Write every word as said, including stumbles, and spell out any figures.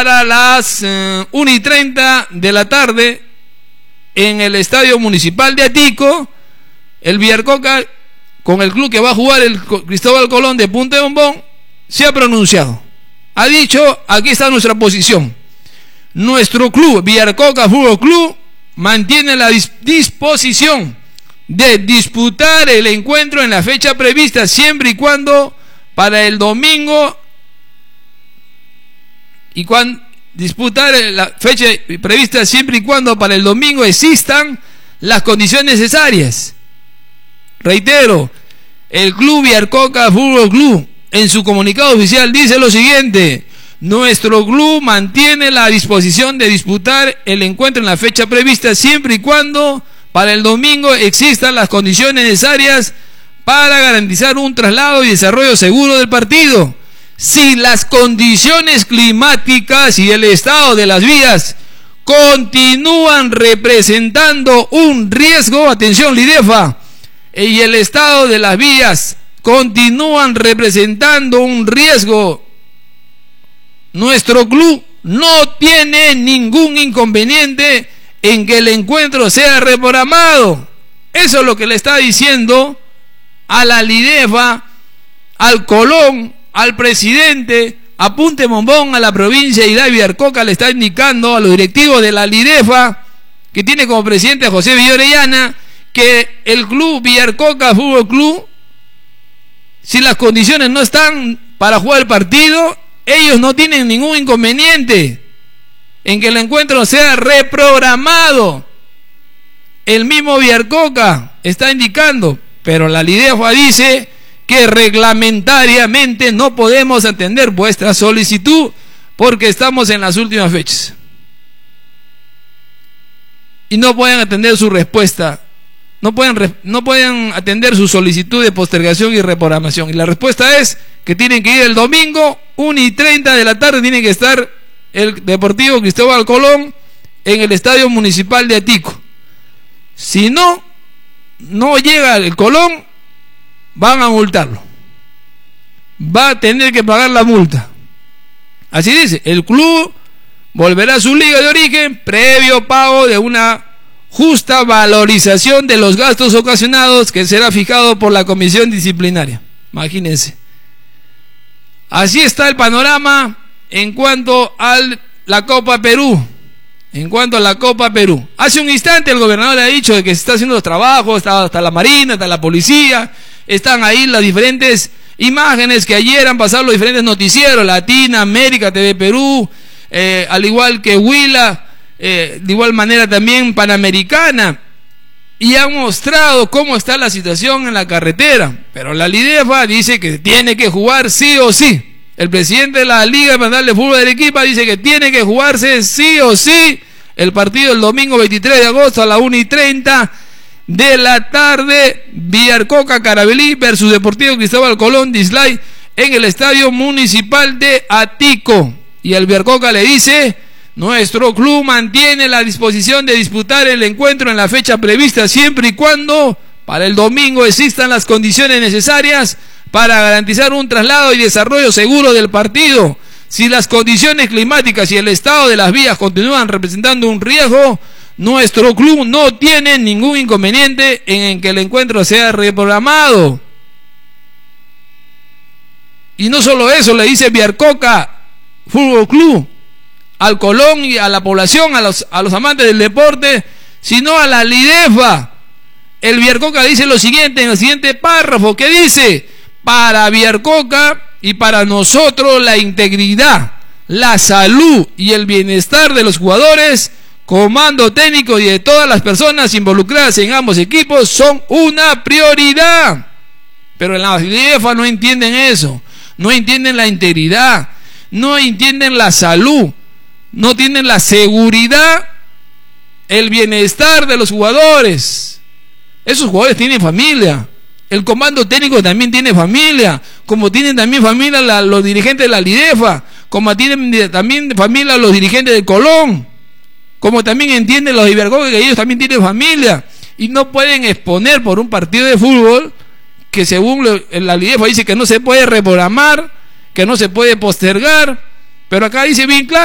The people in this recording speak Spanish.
para las eh, una y treinta de la tarde en el Estadio Municipal de Atico. El Villarcoca, con el club que va a jugar, el Cristóbal Colón de Punta de Bombón, se ha pronunciado. Ha dicho, aquí está nuestra posición. Nuestro club, Villarcoca Fútbol Club, mantiene la dis disposición de disputar el encuentro en la fecha prevista, siempre y cuando para el domingo y cuando disputar la fecha prevista siempre y cuando para el domingo existan las condiciones necesarias. Reitero, el club Villarcoca Fútbol Club en su comunicado oficial dice lo siguiente: nuestro club mantiene la disposición de disputar el encuentro en la fecha prevista siempre y cuando para el domingo existan las condiciones necesarias para garantizar un traslado y desarrollo seguro del partido. Si las condiciones climáticas y el estado de las vías continúan representando un riesgo, atención Lidefa, y el estado de las vías continúan representando un riesgo, nuestro club no tiene ningún inconveniente en que el encuentro sea reprogramado. Eso es lo que le está diciendo a la Lidefa, al Colón, al presidente, a Punta de Bombón, a la provincia de Villarcoca. Le está indicando a los directivos de la Lidefa, que tiene como presidente a José Villorellana, que el club Villarcoca Fútbol Club, si las condiciones no están para jugar el partido, ellos no tienen ningún inconveniente en que el encuentro sea reprogramado. El mismo Villarcoca está indicando, pero la Lidefa dice que reglamentariamente no podemos atender vuestra solicitud porque estamos en las últimas fechas y no pueden atender su respuesta, no pueden, no pueden atender su solicitud de postergación y reprogramación. Y la respuesta es que tienen que ir el domingo, una y treinta de la tarde, tiene que estar el Deportivo Cristóbal Colón en el Estadio Municipal de Atico. Si no, no llega el Colón, van a multarlo, va a tener que pagar la multa. Así dice, el club volverá a su liga de origen previo pago de una justa valorización de los gastos ocasionados que será fijado por la comisión disciplinaria. Imagínense. Así está el panorama en cuanto a la Copa Perú. En cuanto a la Copa Perú, hace un instante el gobernador le ha dicho de que se está haciendo los trabajos, está, está la Marina, está la policía, están ahí las diferentes imágenes que ayer han pasado los diferentes noticieros, Latina, América, T V Perú, eh, al igual que Huila, eh, de igual manera también Panamericana, y han mostrado cómo está la situación en la carretera. Pero la Lidefa dice que tiene que jugar sí o sí. El presidente de la Liga Nacional de Fútbol de Arequipa dice que tiene que jugarse sí o sí el partido el domingo veintitrés de agosto a la una y treinta de la tarde, Villarcoca Carabalí versus Deportivo Cristóbal Colón de Islay en el Estadio Municipal de Atico. Y el Villarcoca le dice: nuestro club mantiene la disposición de disputar el encuentro en la fecha prevista siempre y cuando para el domingo existan las condiciones necesarias para garantizar un traslado y desarrollo seguro del partido. Si las condiciones climáticas y el estado de las vías continúan representando un riesgo, nuestro club no tiene ningún inconveniente en que el encuentro sea reprogramado. Y no solo eso, le dice Villarcoca Fútbol Club al Colón y a la población, a los, a los amantes del deporte, sino a la Lidefa. El Villarcoca dice lo siguiente en el siguiente párrafo, que dice: para Villarcoca y para nosotros la integridad, la salud y el bienestar de los jugadores, comando técnico y de todas las personas involucradas en ambos equipos son una prioridad. Pero en la Lidefa no entienden eso, no entienden la integridad, no entienden la salud, no entienden la seguridad, el bienestar de los jugadores. Esos jugadores tienen familia. El comando técnico también tiene familia, como tienen también familia la, los dirigentes de la Lidefa, como tienen también familia los dirigentes de Colón, como también entienden los Villarcoca que ellos también tienen familia, y no pueden exponer por un partido de fútbol que según lo, la Lidefa dice que no se puede reprogramar, que no se puede postergar, pero acá dice bien claro.